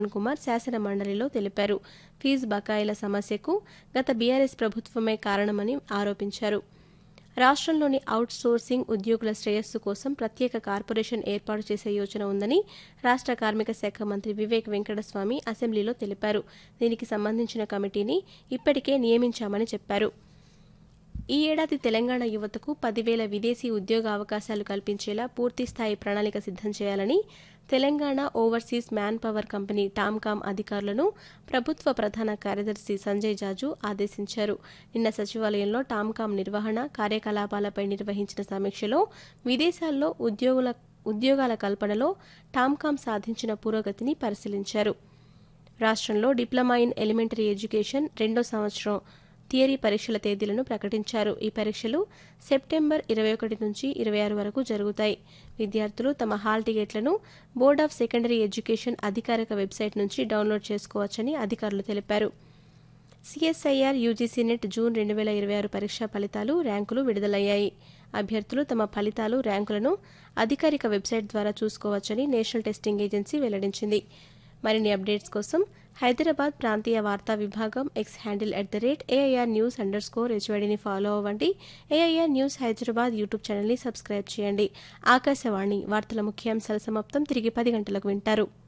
కుమార్ శాసన మండలిలో తెలిపారు. ఫీజు బకాయిల సమస్యకు గత బీఆర్ఎస్ ప్రభుత్వమే కారణమని ఆరోపించారు. రాష్ట్రంలోని అవుట్ సోర్సింగ్ ఉద్యోగుల శ్రేయస్సు కోసం ప్రత్యేక కార్పొరేషన్ ఏర్పాటు చేసే యోచన ఉందని రాష్ట్ర కార్మిక శాఖ మంత్రి వివేక్ వెంకటస్వామి అసెంబ్లీలో తెలిపారు. దీనికి సంబంధించిన కమిటీని ఇప్పటికే నియమించామని చెప్పారు. ఈ ఏడాది తెలంగాణ యువతకు 10,000 విదేశీ ఉద్యోగ అవకాశాలు కల్పించేలా పూర్తిస్థాయి ప్రణాళిక సిద్ధం చేయాలని Telangana overseas man power company TOMCOM అధికారులను ప్రభుత్వ ప్రధాన కార్యదర్శి సంజయ్ జాజు ఆదేశించారు. నిన్న సచివాలయంలో టామ్కామ్ నిర్వహణ కార్యకలాపాలపై నిర్వహించిన సమీక్షలో విదేశాల్లో ఉద్యోగాల కల్పనలో టామ్కామ్ సాధించిన పురోగతిని పరిశీలించారు. రాష్ట్రంలో డిప్లొమా ఇన్ ఎలిమెంటరీ ఎడ్యుకేషన్ 2వ సంవత్సరం థియరీ పరీక్షల తేదీలను ప్రకటించారు. ఈ పరీక్షలు సెప్టెంబర్ 21 నుంచి 26 వరకు జరుగుతాయి. విద్యార్థులు తమ హాల్ టికెట్లను బోర్డ్ ఆఫ్ సెకండరీ ఎడ్యుకేషన్ అధికారిక వెబ్సైట్ నుంచి డౌన్లోడ్ చేసుకోవచ్చని అధికారులు తెలిపారు. సిఎస్ఐఆర్ యూజీసీ నెట్ జూన్ 2026 పరీక్షా ఫలితాలు, ర్యాంకులు విడుదలయ్యాయి. అభ్యర్థులు తమ ఫలితాలు, ర్యాంకులను అధికారిక వెబ్సైట్ ద్వారా చూసుకోవచ్చని నేషనల్ టెస్టింగ్ ఏజెన్సీ వెల్లడించింది. మరిన్ని అప్డేట్స్ కోసం హైదరాబాద్ ప్రాంతీయ వార్తా విభాగం ఎక్స్ హ్యాండిల్ @AIR_News_HYDని ఫాలో అవ్వండి. ఏఐఆర్ న్యూస్ హైదరాబాద్ యూట్యూబ్ ఛానల్ని సబ్స్క్రైబ్ చేయండి. ఆకాశవాణి వార్తల ముఖ్యాంశాల సమాప్తం. తిరిగి 10 గంటలకు వింటారు.